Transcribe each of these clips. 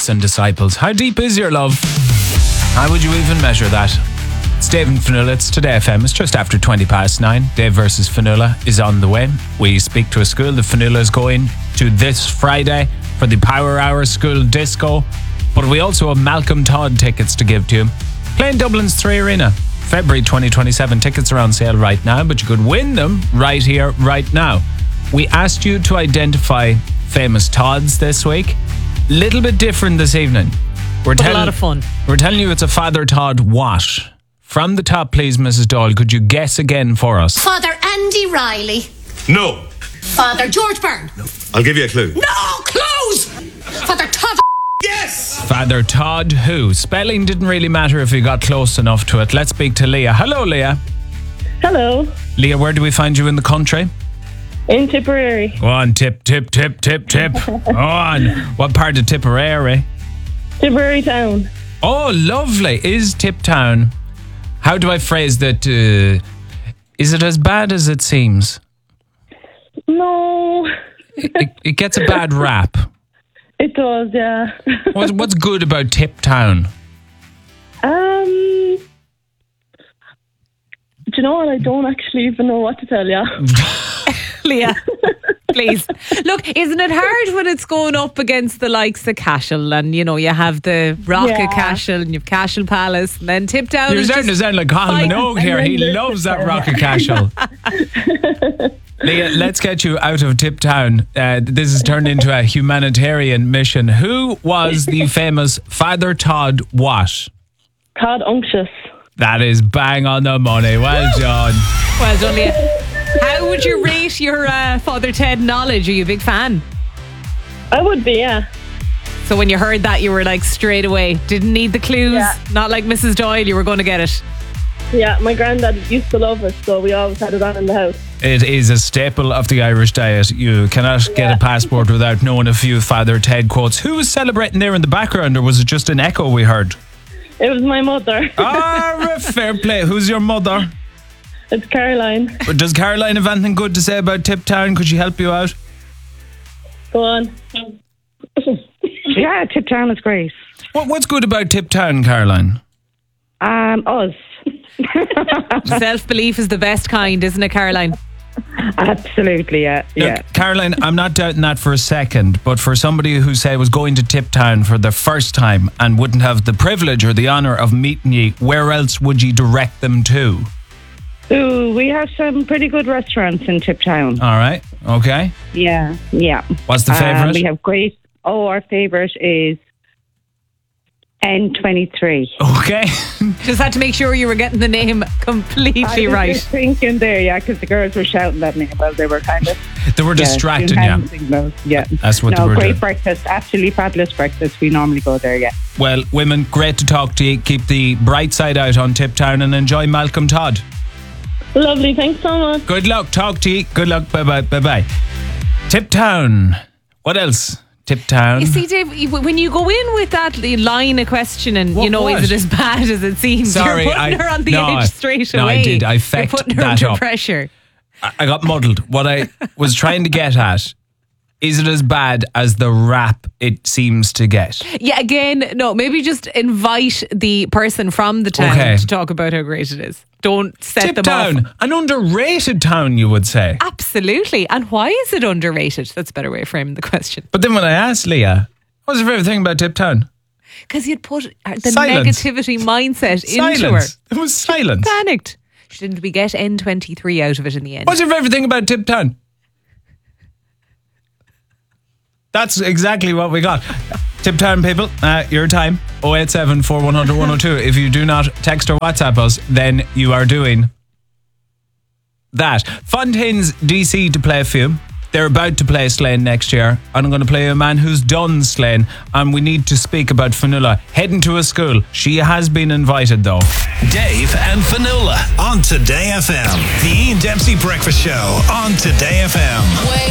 apprentice and disciples. How deep is your love? How would you even measure that? It's Dave and Fionnuala. It's Today FM. It's just after 9:20. Dave versus Fionnuala is on the way. We speak to a school that Fionnuala is going to this Friday for the Power Hour School Disco. But we also have Malcolm Todd tickets to give to you. Playing Dublin's 3 Arena. February 2027. Tickets are on sale right now, but you could win them right here, right now. We asked you to identify famous Todds this week. Little bit different this evening. A lot of fun. We're telling you it's a Father Todd what? From the top, please, Mrs. Doyle, could you guess again for us? Father Andy Riley. No. Father George Byrne. No. I'll give you a clue. No clues. Father Todd. Yes! Father Todd who? Spelling didn't really matter if you got close enough to it. Let's speak to Leah. Hello, Leah. Hello. Leah, where do we find you in the country? In Tipperary. Go on, tip. Go on. What part of Tipperary? Tipperary town. Oh, lovely. Is Tip Town... How do I phrase that? Is it as bad as it seems? No. It gets a bad rap. It does, yeah. What's good about Tip Town? Do you know what? I don't actually even know what to tell you. Leah, please. Look, isn't it hard when it's going up against the likes of Cashel and, you know, you have the Rock of Cashel and you have Cashel Palace and then Tip Town. You're starting to sound like Colin Minogue here. He loves that Rock of Cashel. Leah, let's get you out of Tip Town. This has turned into a humanitarian mission. Who was the famous Father Todd what? Todd Unctious. That is bang on the money. Well done. Well done, Leah. How would you rate your Father Ted knowledge? Are you a big fan? I would be, yeah. So when you heard that, you were like straight away, didn't need the clues, not like Mrs. Doyle, you were going to get it. Yeah, my granddad used to love it, so we always had it on in the house. It is a staple of the Irish diet. You cannot get a passport without knowing a few Father Ted quotes. Who was celebrating there in the background, or was it just an echo we heard? It was my mother. Fair play. Who's your mother? It's Caroline. Does Caroline have anything good to say about Tip Town? Could she help you out? Go on. Yeah, Tip Town is great. What's good about Tip Town, Caroline? Us. Self-belief is the best kind, isn't it, Caroline? Absolutely, yeah. Look, Caroline, I'm not doubting that for a second, but for somebody who, say, was going to Tip Town for the first time and wouldn't have the privilege or the honour of meeting ye, where else would you direct them to? Ooh, we have some pretty good restaurants in Tip Town. All right, okay. Yeah. What's the favourite? We have great... our favourite is N23. Okay. Just had to make sure you were getting the name completely I right. was just thinking there, yeah, because the girls were shouting that name. Well, they were kind of... They were distracting, doing yeah. hand signals, yeah. That's what they were great doing. breakfast. Absolutely fabulous breakfast. We normally go there, yeah. Well, women, great to talk to you. Keep the bright side out on Tip Town and enjoy Malcolm Todd. Lovely, thanks so much. Good luck. Talk to you. Good luck. Bye-bye. Tip Town. What else? Tip Town. You see, Dave, when you go in with that line of questioning, What? is it as bad as it seems? Sorry, You're putting her on the edge straight away. No, I did. I fecked You're putting her that under up. pressure. I got muddled. What I was trying to get at, is it as bad as the rap it seems to get? Yeah, again, no, maybe just invite the person from the town to talk about how great it is. Don't set Tip them Town, off. an underrated town, you would say. Absolutely. And why is it underrated? That's a better way of framing the question. But then when I asked Leah, what's your favourite thing about Tip Town? Because you'd put the Silence. negativity mindset into her. Silence. It was silence. Panicked. She didn't get N23 out of it in the end. What's your favourite thing about Tip Town? That's exactly what we got. Tip Town people, your time 087 4100 102. If you do not text or WhatsApp us, then you are doing that. Fontaines DC to play a few. They're about to play Slane next year, and I'm going to play a man who's done Slane, and we need to speak about Fionnuala heading to a school. She has been invited though. Dave and Fionnuala on Today FM. The Ian Dempsey Breakfast Show on Today FM. Wake up.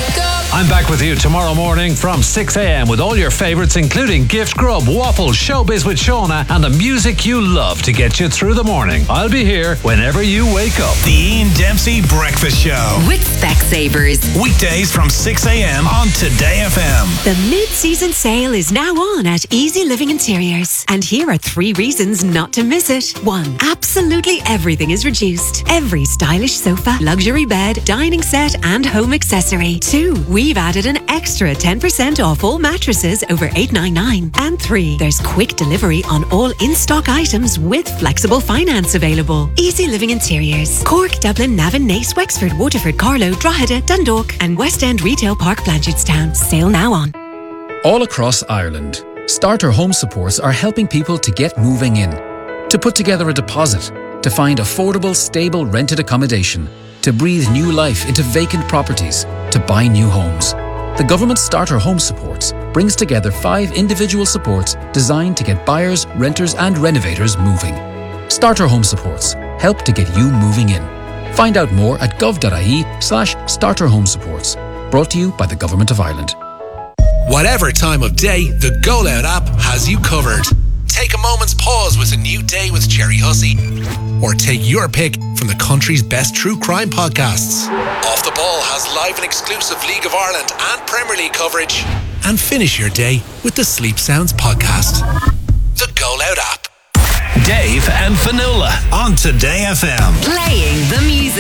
I'm back with you tomorrow morning from 6 a.m. with all your favourites, including Gift Grub, Waffle, Showbiz with Shauna, and the music you love to get you through the morning. I'll be here whenever you wake up. The Ian Dempsey Breakfast Show. With Specsavers. Weekdays from 6 a.m. on Today FM. The mid-season sale is now on at Easy Living Interiors. And here are 3 reasons not to miss it. 1. Absolutely everything is reduced. Every stylish sofa, luxury bed, dining set, and home accessory. 2. We've added an extra 10% off all mattresses over $899. And 3. There's quick delivery on all in-stock items with flexible finance available. Easy Living Interiors. Cork, Dublin, Navan, Nace, Wexford, Waterford, Carlow, Drogheda, Dundalk, and West End Retail Park, Blanchardstown. Sale now on. All across Ireland, Starter Home Supports are helping people to get moving in, to put together a deposit, to find affordable, stable rented accommodation, to breathe new life into vacant properties, to buy new homes. The government Starter Home Supports brings together 5 individual supports designed to get buyers, renters and renovators moving. Starter Home Supports help to get you moving in. Find out more at gov.ie/Starter Home Supports. Brought to you by the Government of Ireland. Whatever time of day, the Go Loud app has you covered. Take a moment's pause with a new day with Jerry Hussey. Or take your pick from the country's best true crime podcasts. Off the Ball has live and exclusive League of Ireland and Premier League coverage. And finish your day with the Sleep Sounds podcast. The Go Loud app. Dave and Fionnuala on Today FM. Playing the music.